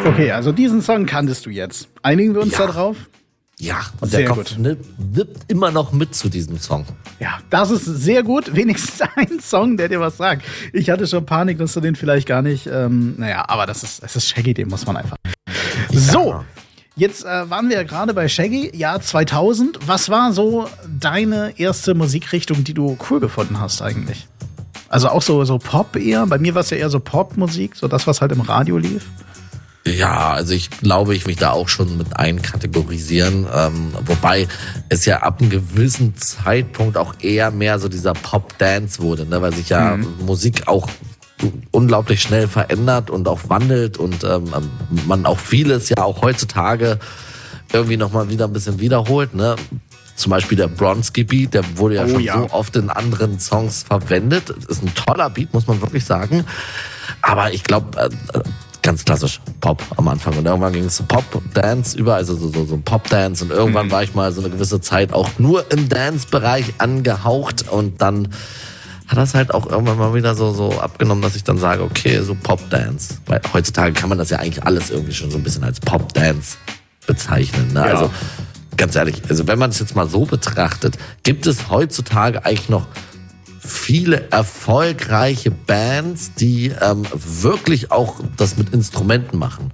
Okay, also diesen Song kanntest du jetzt. Einigen wir uns da drauf? Ja, und der Kopf wippt immer noch mit zu diesem Song. Ja, das ist sehr gut. Wenigstens ein Song, der dir was sagt. Ich hatte schon Panik, dass du den vielleicht gar nicht. Aber es ist Shaggy, den muss man einfach. So, jetzt waren wir ja gerade bei Shaggy, Jahr 2000. Was war so deine erste Musikrichtung, die du cool gefunden hast eigentlich? Also auch so Pop eher? Bei mir war es ja eher so Popmusik, so das, was halt im Radio lief. Ja, also ich glaube, ich mich da auch schon mit einkategorisieren, wobei es ja ab einem gewissen Zeitpunkt auch eher mehr so dieser Pop-Dance wurde, ne? Weil sich ja Musik auch unglaublich schnell verändert und auch wandelt und man auch vieles ja auch heutzutage irgendwie nochmal wieder ein bisschen wiederholt, ne? Zum Beispiel der Bronski Beat, der wurde ja schon so oft in anderen Songs verwendet. Ist ein toller Beat, muss man wirklich sagen. Aber ich glaube, ganz klassisch Pop am Anfang. Und irgendwann ging es zu Pop-Dance über, also so ein Pop-Dance. Und irgendwann war ich mal so eine gewisse Zeit auch nur im Dance-Bereich angehaucht. Und dann hat das halt auch irgendwann mal wieder so abgenommen, dass ich dann sage, okay, so Pop-Dance. Weil heutzutage kann man das ja eigentlich alles irgendwie schon so ein bisschen als Pop-Dance bezeichnen. Ne? Ja. Also ganz ehrlich, also wenn man es jetzt mal so betrachtet, gibt es heutzutage eigentlich noch viele erfolgreiche Bands, die wirklich auch das mit Instrumenten machen.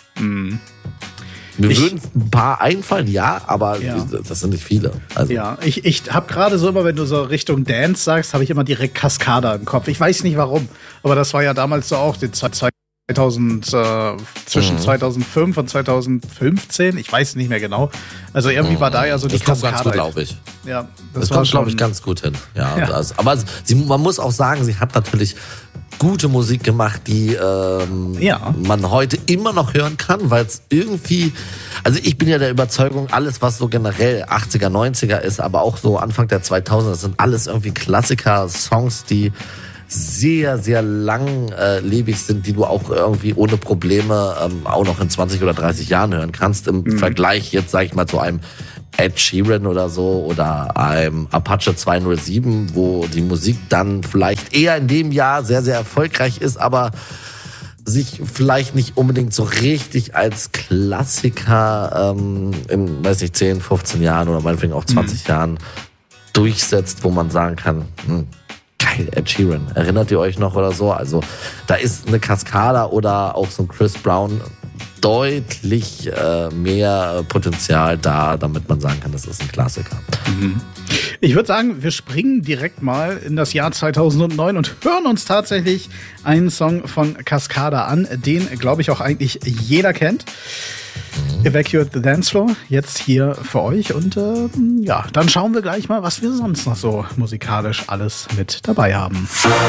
Mir würden ein paar einfallen, aber das sind nicht viele. Also. Ja, ich habe gerade so immer, wenn du so Richtung Dance sagst, habe ich immer direkt Cascada im Kopf. Ich weiß nicht warum, aber das war ja damals so auch die Zeit zwischen 2005 und 2015, ich weiß nicht mehr genau. Also irgendwie war da ja so die Cascada. Das kommt ganz gut, glaube ich. Ja, das kommt, glaube ich, ganz gut hin. Ja. Aber man muss auch sagen, sie hat natürlich gute Musik gemacht, die man heute immer noch hören kann, weil es irgendwie, also ich bin ja der Überzeugung, alles was so generell 80er, 90er ist, aber auch so Anfang der 2000er, das sind alles irgendwie Klassiker-Songs, die sehr, sehr langlebig sind, die du auch irgendwie ohne Probleme auch noch in 20 oder 30 Jahren hören kannst. Im Vergleich jetzt, sag ich mal, zu einem Ed Sheeran oder so oder einem Apache 207, wo die Musik dann vielleicht eher in dem Jahr sehr, sehr erfolgreich ist, aber sich vielleicht nicht unbedingt so richtig als Klassiker in, 10, 15 Jahren oder meinetwegen auch 20 Jahren durchsetzt, wo man sagen kann, geil, Ed Sheeran. Erinnert ihr euch noch oder so? Also da ist eine Cascada oder auch so ein Chris Brown deutlich mehr Potenzial da, damit man sagen kann, das ist ein Klassiker. Ich würde sagen, wir springen direkt mal in das Jahr 2009 und hören uns tatsächlich einen Song von Cascada an, den, glaube ich, auch eigentlich jeder kennt. Evacuate the Dance Floor, jetzt hier für euch. Und dann schauen wir gleich mal, was wir sonst noch so musikalisch alles mit dabei haben.